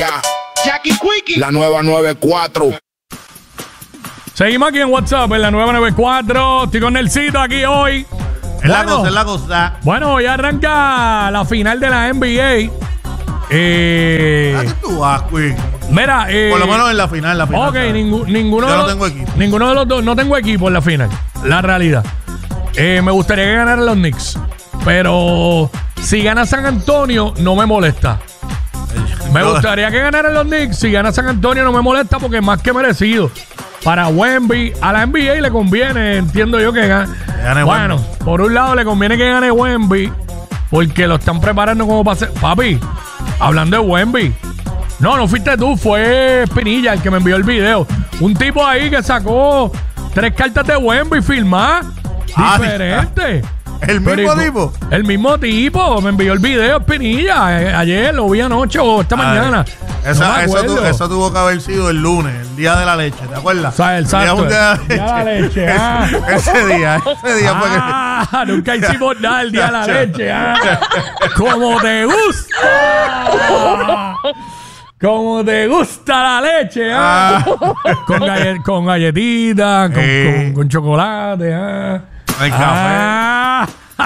Jackie Quickie, la nueva 94. Seguimos aquí en WhatsApp, en la nueva 94. Estoy con Nelsito aquí hoy. Es la cosa. Bueno, hoy arranca la final de la NBA. ¿A qué tú vas, Quick? Mira, por lo menos en la final. Ok, ninguno Yo de no los, tengo equipo. Ninguno de los dos, no tengo equipo en la final. La realidad. Me gustaría que ganaran los Knicks. Pero si gana San Antonio, no me molesta. Me gustaría que ganaran los Knicks. Si gana San Antonio, no me molesta porque es más que merecido. Para Wemby, a la NBA le conviene, entiendo yo que gane. Bueno, Wemby. Por un lado le conviene que gane Wemby porque lo están preparando como para ser. Papi, hablando de Wemby. No fuiste tú, fue Pinilla el que me envió el video. Un tipo ahí que sacó 3 cartas de Wemby filmadas. Diferente. ¿El mismo tipo? El mismo tipo. Me envió el video Pinilla. Ayer, lo vi anoche o esta mañana. Eso tuvo que haber sido el lunes, el día de la leche, ¿te acuerdas? O sea, el día de la leche. Ese día fue que... Nunca hicimos nada el día de la leche. ¡Como te gusta! ¡Como te gusta la leche! Con galletitas, con chocolate. El café.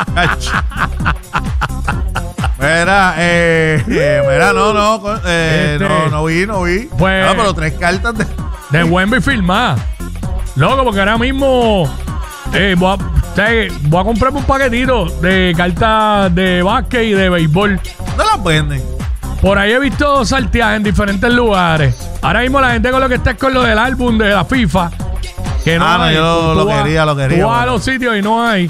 Mira, no vi. Pues, pero 3 cartas de Wemby firmadas. Loco, porque ahora mismo voy a comprarme un paquetito de cartas de básquet y de béisbol. ¿No las venden? Por ahí he visto salteadas en diferentes lugares. Ahora mismo la gente con lo que está es con lo del álbum de la FIFA. Que no hay. Yo lo quería. Tú vas a los sitios y no hay.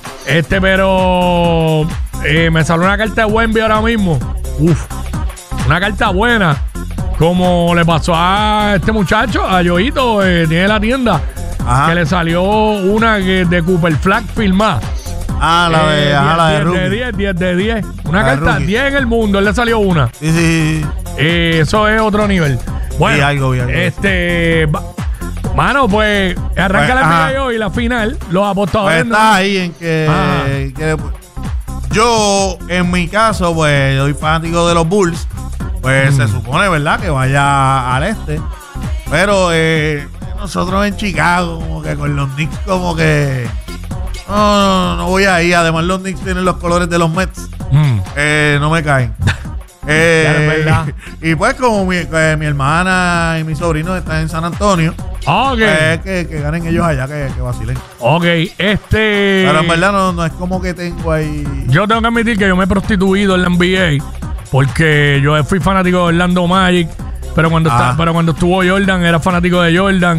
Pero me salió una carta de Wemby ahora mismo. Una carta buena. Como le pasó a este muchacho, a Yoito, tiene la tienda. Ajá. Que le salió una de Cooper Flag filmada. La de Rookie. 10 de 10. Una carta 10 en el mundo, él le salió una. Sí. Eso es otro nivel. Bueno, algo. Mano, pues arranca la NBA hoy, la final. Los apostadores. Pues está ahí en que yo, en mi caso, pues soy fanático de los Bulls. Pues se supone, ¿verdad?, que vaya al este. Pero nosotros en Chicago, como que con los Knicks, como que no voy ahí. Además, los Knicks tienen los colores de los Mets. No me caen. Y pues como mi hermana y mi sobrino están en San Antonio, que ganen ellos allá, que vacilen. Pero en verdad no es como que tengo ahí. Yo tengo que admitir que yo me he prostituido en la NBA porque yo fui fanático de Orlando Magic, pero cuando estuvo Jordan era fanático de Jordan.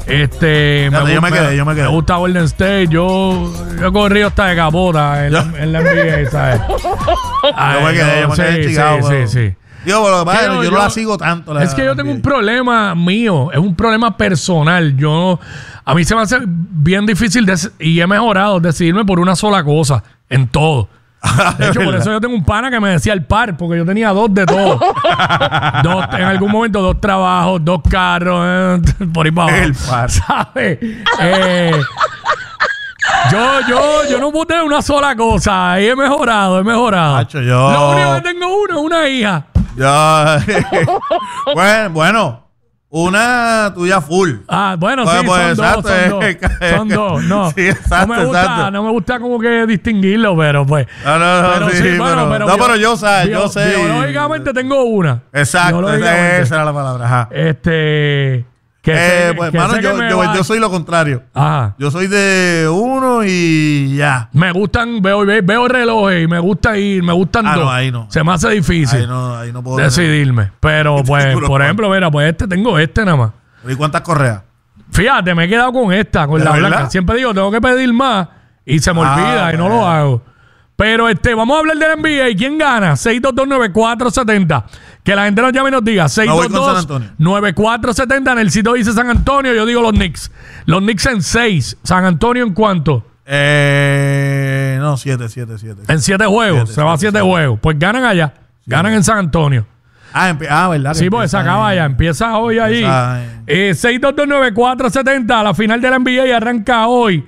Me gusta Golden State. Yo he corrido hasta de capota en la NBA, ¿sabes? Yo me quedé en Chicago. Sí. Digo, por lo que pasa es que yo no la sigo tanto. Es que yo tengo un problema mío, es un problema personal. A mí se me hace bien difícil y he mejorado decidirme por una sola cosa en todo. De hecho, por eso yo tengo un pana que me decía el par, porque yo tenía 2 de todo. En algún momento 2 trabajos, 2 carros, por ahí para abajo. El par. ¿Sabes? Yo no puedo tener una sola cosa. Ahí he mejorado. Macho, Lo único que tengo es una hija. Bueno. Una tuya full. Bueno, sí, son dos. No, sí, exacto. No me gusta como que distinguirlo, pero pues. Pero yo sé. Biológicamente tengo una. Exacto, esa era la palabra. Ajá. Yo soy lo contrario. Ajá. Yo soy de uno y ya. Me gustan, veo relojes y me gusta ir, me gustan 2. No, ahí no. Se me hace difícil ahí no puedo decidirme. Pero pues, por ejemplo, mira, pues tengo nada más. ¿Y cuántas correas? Fíjate, me he quedado con la blanca. Siempre digo, tengo que pedir más y se me olvida y no lo hago. Pero vamos a hablar de la NBA. ¿Quién gana? 6229470. Que la gente nos llame y nos diga. 6229470. En el sitio dice San Antonio. Yo digo los Knicks. Los Knicks en 6. ¿San Antonio en cuánto? 7. En 7 juegos. Se va a 7 juegos. Pues ganan allá. Ganan en San Antonio. ¿Verdad? Sí, porque se acaba ya. Empieza hoy ahí. 6229470. La final de la NBA arranca hoy.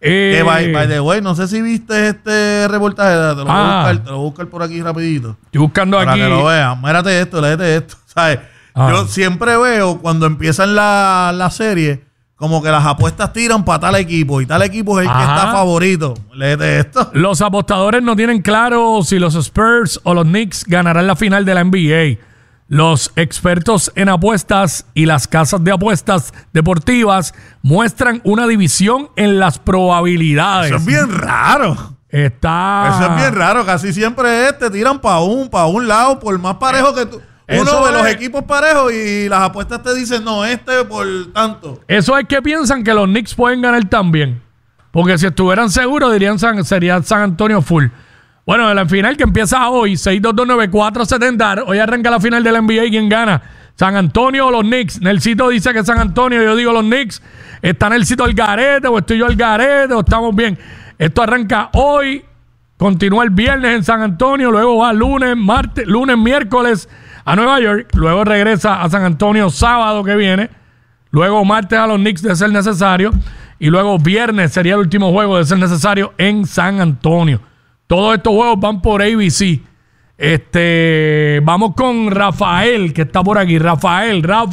Que by the way, no sé si viste este reportaje, te lo voy a buscar por aquí rapidito. Estoy buscando para aquí. Para que lo vean. Mírate esto, léete esto. ¿Sabes? Yo siempre veo cuando empiezan la serie, como que las apuestas tiran para tal equipo y tal equipo es el que está favorito. Léete esto. Los apostadores no tienen claro si los Spurs o los Knicks ganarán la final de la NBA. Los expertos en apuestas y las casas de apuestas deportivas muestran una división en las probabilidades. Eso es bien raro. Eso es bien raro. Casi siempre te tiran para un lado, por más parejo que tú. Uno ve los equipos parejos y las apuestas te dicen, no, por tanto. Eso es que piensan que los Knicks pueden ganar también. Porque si estuvieran seguros, dirían sería San Antonio full. Bueno, en la final que empieza hoy, 6229470. Hoy arranca la final de la NBA. ¿Quién gana? ¿San Antonio o los Knicks? Nelsito dice que San Antonio, yo digo los Knicks. ¿Está Nelsito al garete o estoy yo al garete o estamos bien? Esto arranca hoy, continúa el viernes en San Antonio, luego va lunes, miércoles a Nueva York, luego regresa a San Antonio sábado que viene, luego martes a los Knicks de ser necesario y luego viernes sería el último juego de ser necesario en San Antonio. Todos estos juegos van por ABC. Vamos con Rafael, que está por aquí. Rafa,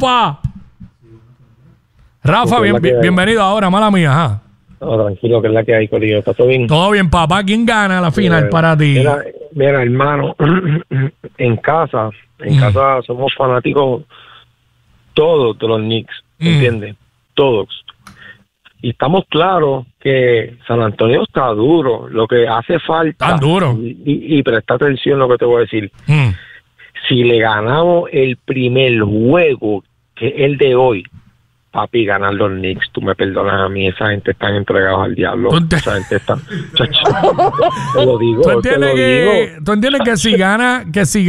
bienvenido ahora, mala mía. Ajá. No, tranquilo, que es la que hay, Corillo. ¿Está todo bien? Todo bien, papá. ¿Quién gana la final para ti? Mira, hermano, en casa somos fanáticos todos de los Knicks, ¿entiendes? Todos. Y estamos claros que San Antonio está duro. Lo que hace falta... Tan duro. Y presta atención a lo que te voy a decir. Si le ganamos el primer juego, que es el de hoy, papi, ganar los Knicks, tú me perdonas a mí, esa gente están entregados al diablo. Esa gente está... te lo digo, ¿Tú entiendes que si gana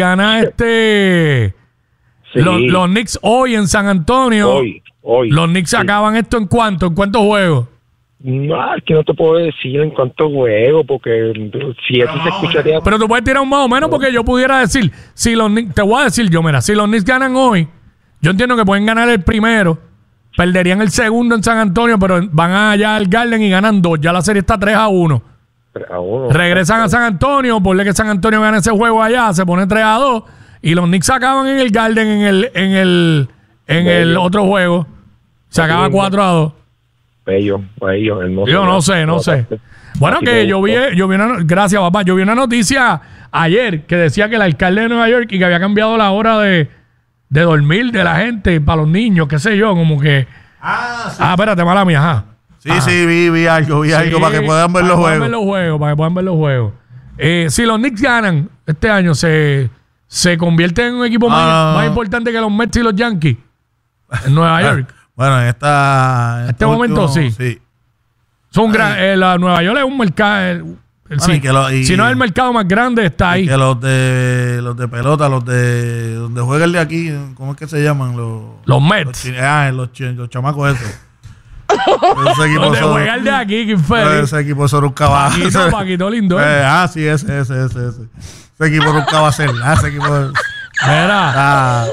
Sí. Los Knicks hoy en San Antonio... Hoy. Los Knicks acaban esto ¿en cuánto? ¿En cuántos juegos? No, es que no te puedo decir en cuántos juegos, porque si eso se escucharía... Pero tú puedes tirar un más o menos, porque yo pudiera decir, si los Knicks, te voy a decir yo, mira, si los Knicks ganan hoy, yo entiendo que pueden ganar el primero, perderían el segundo en San Antonio, pero van allá al Garden y ganan 2. Ya la serie está 3-1. 3-1. Regresan a San Antonio, ponle que San Antonio gane ese juego allá, se pone 3-2, y los Knicks acaban en el Garden en el otro juego. Se acaba 4-2. Bello, hermoso. Yo no sé. Bueno, que yo vi gracias, papá. Yo vi una noticia ayer que decía que el alcalde de Nueva York y que había cambiado la hora de dormir de la gente para los niños, qué sé yo, como que... Sí. Espérate, mala mía, ajá. Sí, vi algo para que puedan ver los juegos. Para que puedan ver los juegos. Si los Knicks ganan este año, se convierten en un equipo más importante que los Mets y los Yankees en Nueva York. Bueno, en este momento sí. Son la Nueva York es un mercado. Si no es el mercado más grande, está ahí. Que los de pelota, los de donde juega el de aquí, ¿cómo es que se llaman? Los Mets. Los chamacos esos. Donde juega el de aquí, que feliz. Ese equipo son un caballo. Paquito lindo. Sí, ese. Ese equipo nunca va a ser nada. Ese equipo... Mira,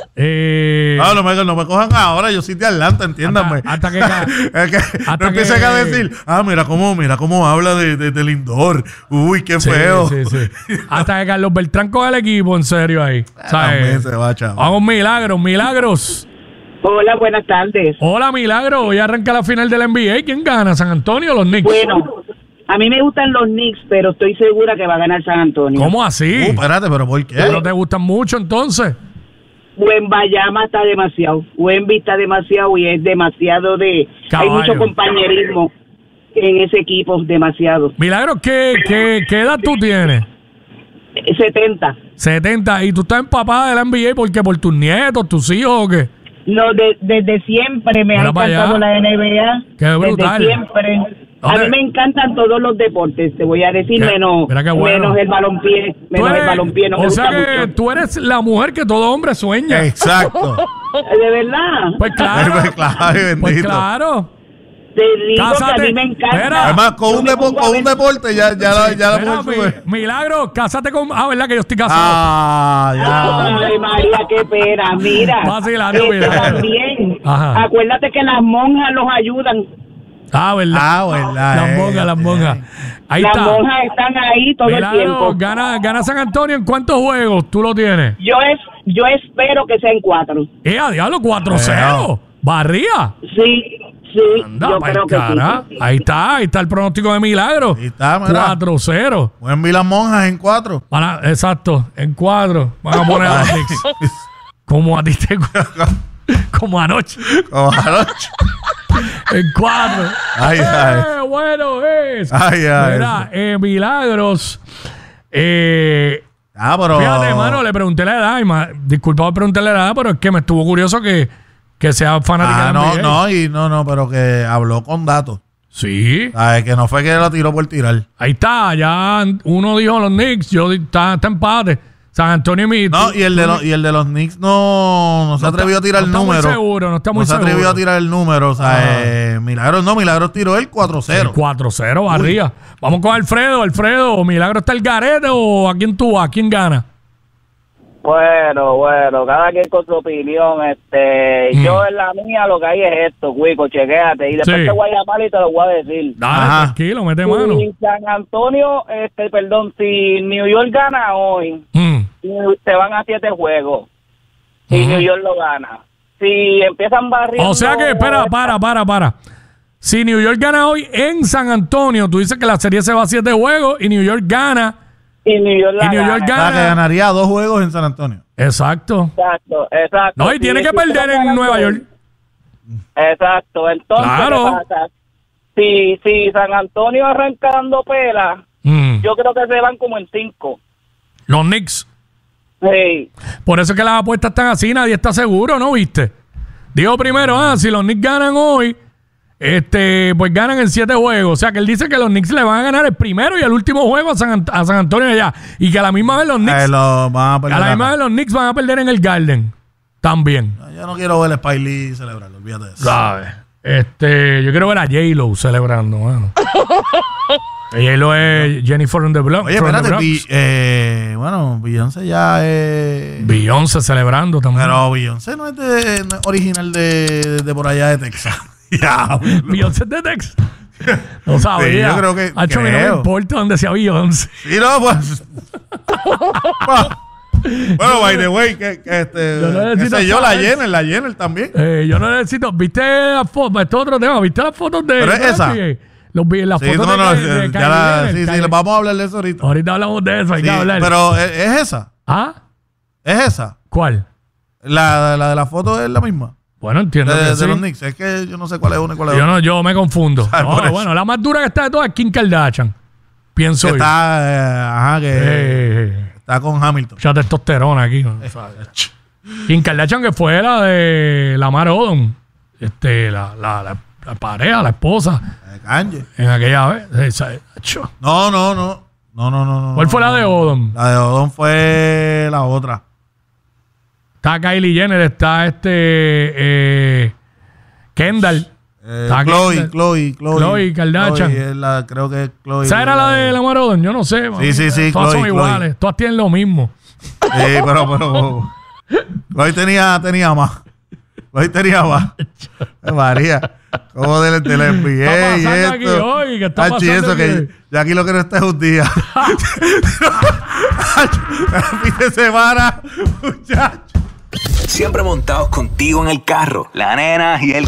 no me cojan ahora, yo soy de Atlanta, entiéndanme. Hasta que no empiecen a decir, mira cómo habla de Lindor. Uy, qué feo. Sí. Hasta que Carlos Beltrán coge el equipo, en serio ahí. Vamos, Milagros. Hola, buenas tardes. Hola, Milagros. Hoy arranca la final de la NBA. ¿Quién gana? ¿San Antonio o los Knicks? Bueno, a mí me gustan los Knicks, pero estoy segura que va a ganar San Antonio. ¿Cómo así? Espérate, ¿pero por qué? ¿No te gustan mucho entonces? Wembayama está demasiado. Wemby está demasiado y es demasiado de... Caballo. Hay mucho compañerismo en ese equipo, demasiado. Milagros, ¿qué edad tú tienes? 70. 70. ¿Y tú estás empapada de la NBA porque por tus nietos, tus hijos o qué? No, desde siempre me ha encantado la NBA. Qué brutal. Desde siempre. A mí me encantan todos los deportes, te voy a decir, menos el balompié. No me gusta mucho. Tú eres la mujer que todo hombre sueña. Exacto. ¿De verdad? Pues claro. Pues claro. Te digo que a mí me encanta. Además, con un deporte ya la mujer sube. Milagro, cásate con... ¿verdad que yo estoy casado? Ya. Ay, María, qué pena. Mira, vacilando, también, acuérdate que las monjas los ayudan. ¿verdad? Las monjas. Ahí las está. Las monjas están ahí todo el tiempo. Gana San Antonio. ¿En cuántos juegos tú lo tienes? Yo espero que sean 4. Diablo, 4-0. ¿Barría? Sí. Anda, yo creo que sí. Ahí está el pronóstico de Milagro. Ahí está, mira. 4-0. Pueden ver las monjas en 4. Exacto, en 4. Van a poner a los Knicks. Como a ti te Como anoche. En 4. Bueno es. Mira, Milagros. Pero... Fíjate, hermano, le pregunté la edad. Disculpa por preguntarle la edad, pero es que me estuvo curioso que sea fanática de NBA. No, pero que habló con datos. Sí. Que no fue que lo tiró por tirar. Ahí está, ya uno dijo los Knicks, está empate. San Antonio y y el de los Knicks no se atrevió a tirar el número. No está muy seguro. No se atrevió a tirar el número. O sea, Milagros tiró el 4-0. El 4-0 barría. Vamos con Alfredo. Alfredo, ¿Milagro está el garete o a quién tú vas? ¿A quién gana? Bueno, cada quien con su opinión. Yo en la mía lo que hay es esto, Cuico, chequéate. Y después te voy a llamar y te lo voy a decir. Dale, tranquilo, mete mano. Si San Antonio, si New York gana hoy, se van a 7 juegos. Y New York lo gana. Si empiezan barriendo... O sea que, espera, para. Si New York gana hoy en San Antonio, tú dices que la serie se va a 7 juegos y New York gana... Y New York gana. Que ganaría 2 juegos en San Antonio. Exacto. No, y tiene que perder en Nueva York. Exacto. Entonces, claro. ¿qué pasa? Si San Antonio arranca dando pela, yo creo que se van como en 5. Los Knicks. Sí. Por eso es que las apuestas están así, nadie está seguro, ¿no viste? Digo primero, si los Knicks ganan hoy, pues ganan en 7 juegos. O sea, que él dice que los Knicks le van a ganar el primero y el último juego a San Antonio allá. Y que a la misma vez los Knicks los Knicks van a perder en el Garden. También. Yo no quiero ver a Spike Lee celebrarlo, olvídate de eso. ¿Sabes? Yo quiero ver a J-Lo celebrando, mano. J-Lo es Jennifer on the Block. Oye, espérate, Beyoncé ya es... Beyoncé celebrando también. Pero Beyoncé no es original de por allá de Texas. Beyoncé de Texas. No sabía. Sí, yo creo que. A mí no me importa donde sea Beyoncé. Sí, no, pues. Bueno, by the way, yo la Jenner también. Yo no necesito. ¿Viste la foto? Esto es otro tema. ¿Viste las fotos de.? Pero es esa. Las fotos de sí, vamos a hablar de eso ahorita. Ahorita hablamos de eso, hay que hablar. Pero es esa. ¿Ah? ¿Es esa? ¿Cuál? La de la foto es la misma. Bueno, entiendo de sí. los Knicks. Es que yo no sé cuál es una y cuál es otra. Yo me confundo. Bueno, la más dura que está de todas es Kim Kardashian. Pienso que está, está con Hamilton. Ya testosterona aquí. Kim Kardashian, que fue la de Lamar Odom. La pareja, la esposa. Kanye. En aquella vez. No. ¿Cuál fue la de Odom? La de Odom fue la otra. Está Kylie Jenner, está Kendall. Chloe Kardashian. Creo que Chloe. ¿Esa era la de Lamar Odom? Yo no sé. Sí. Todas son iguales. Todas tienen lo mismo. Sí, pero Chloe tenía más. María. ¿Cómo del NBA y esto? Aquí hoy? ¿Qué está pasando eso aquí? Que ya aquí lo que no está es un día. Fin de semana, muchachos. Siempre montados contigo en el carro. La nena y el